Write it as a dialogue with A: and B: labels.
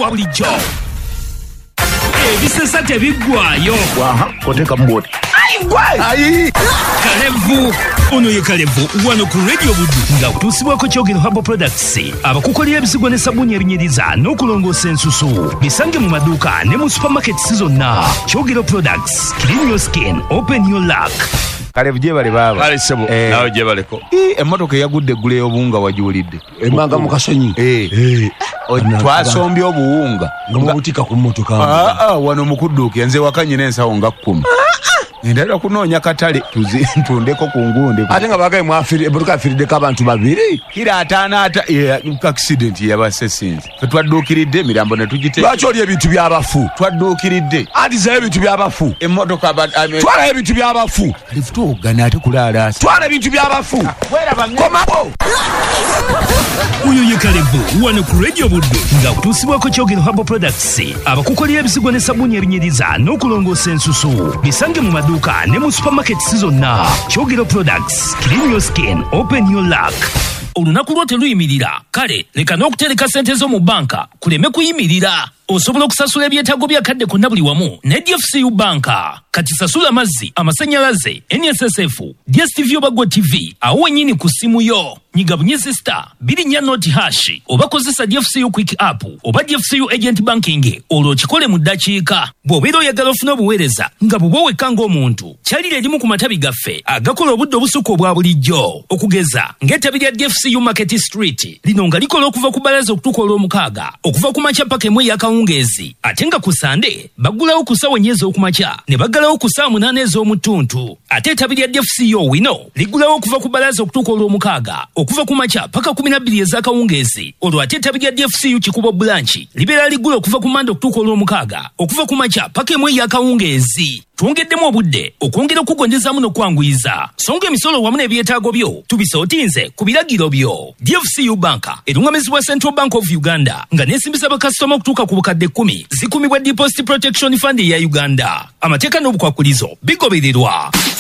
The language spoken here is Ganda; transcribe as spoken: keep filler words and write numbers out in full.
A: wa bulijjo. Ebisesa tebiggwayo.
B: Waha, koteka mboti.
A: Ayi gwe!
B: Ayi!
A: Kalevu. Ono ye Kalevu wano ku Radio Buddu nga kutuusibwako Kyogero Herbal Products abakukolera ebisigo ne sabuni ebinyiriza n'okulongoosa ensusu. Bisange mu maduuka ne mu supermarkets zonna. Kyogero Products, clean your skin, open your luck.
B: Kalevu jebale baba.
C: Kale sebo
B: eh.
C: nawe jebaleko.
B: Eh emmotoka yagudde gule obunga wajuulidde.
D: Emanga mu kasonyi.
B: Eh.
D: Eh.
B: Twasombye obuwunga.
D: Nga mubutika ku mmotoka.
B: Ah ah wano mukudduuka nze wakanyina ensawo nga kkumi. Ndala kunoonya katale tuzi ntundeko ku ngunde.
D: Ate nga bagaye mwafiri emmotoka afiiriddeko abantu babiri.
B: Kira ataana ata accident yabase sinzi. Twadduukiridde emirambo ne tugite.
D: Lwaki oli ebintu by'abafu?
B: Twadduukiridde.
D: Ati zayo ebintu by'abafu.
B: Emmotoka
D: twala ebintu by'abafu.
B: Kalifuto ogana ate kulaala.
D: Twala ebintu by'abafu. Komabo.
A: Uyo ye Kalevu wano ku Radio Buddu nga kutuusibwako Kyogero Herbal Products abakukolera ebisigo ne sabuni ebinyiriza n'okulongoosa ensusu. Bisange mu maduuka ne mu supermarkets zonna. Kyogero Products, clean your skin, open your luck. Olunaku lwo teruyimirira, kale leka n'okutereka ssente zo mu banka kuleme kuyimirira. Osobola okusasula ebyetaago bya kadde konna buli wamu ne D F C U banka. Kati sasula amazzi, amasannyalaze, N S S F, D S T V oba Go T V awo wennyini ku ssimu yo. Nyiga bunyezi star biri nnya noti hash oba kozesa D F C U quick app oba D F C U agent banking olwo kikole mu ddakiika. Bw'obeera oyagala ofuna obuweereza nga bubwo wekka ng'omuntu kyalira erimu ku matabi gaffe agakola obudde obusukka obwa bulijjo okugeza ng'ettabi lya D F C U Market Street lino nga likola okuva ku balaza okutuuka olw'omukaaga okuva ku makya paka emu ey'akawungeezi ate nga ku sande baggulawo ku ssaawa nnya ez'okumakya ne baggalawo ku ssaawa munaana ez'omutuntu ate ettabi lya D F C U wino liggulawo okuva ku balaza okutuuka olw'omukaaga okuva ku makya paka kumi na bbiri ez'akawungeezi olwo ate ettabi lya D F C U Kikubo Branch libeera liggula okuva ku mande okutuuka olw'omukaaga okuva ku makya paka emu ey'akawungeezi. Twongeddemu obudde okwongera okugondezaamu n'okwanguyiza so nga emisolo wamu n'ebyetaago byo tubisootinze ku biragiro byo. D F C U banka erungamizibwa Central Bank of Uganda nga neesimbisa bakasitoma okutuuka ku bukadde kkumi zikumibwa Deposit Protection Fund eya Uganda. Amateeka n'obukwakulizo bigobererwa.